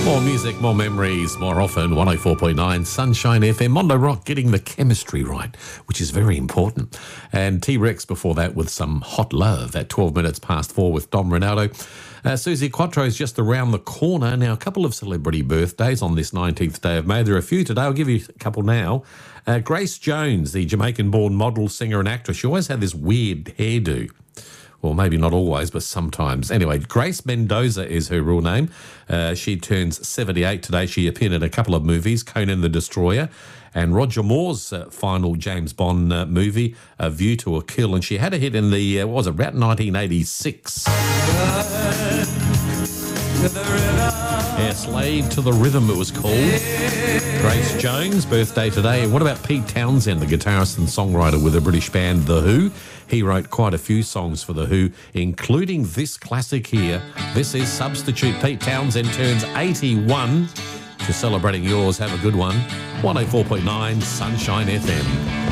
More music, more memories, more often. 104.9 Sunshine FM. Mondo Rock getting the chemistry right, which is very important. And T-Rex before that with some hot love at 12 minutes past 4 with Dom Ronaldo. Susie Quattro's just around the corner. Now, a couple of celebrity birthdays on this 19th day of May. There are a few today. I'll give you a couple now. Grace Jones, the Jamaican-born model, singer and actress. She always had this weird hairdo. Well, maybe not always, but sometimes. Anyway, Grace Mendoza is her real name. She turns 78 today. She appeared in a couple of movies, Conan the Destroyer and Roger Moore's final James Bond movie, A View to a Kill. And she had a hit in the, about 1986. Yeah, Slave to the Rhythm it was called. Grace Jones, birthday today. What about Pete Townsend, the guitarist and songwriter with the British band The Who? He wrote quite a few songs for The Who, including this classic here. This is Substitute. Pete Townsend turns 81. If you're celebrating yours, have a good one. 104.9 Sunshine FM.